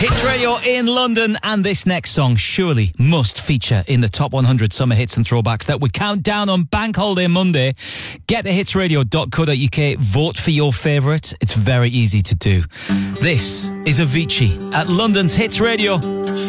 Hits Radio in London, and this next song surely must feature in the top 100 summer hits and throwbacks that we count down on Bank Holiday Monday. Get to hitsradio.co.uk, vote for your favourite. It's very easy to do. This is Avicii at London's Hits Radio.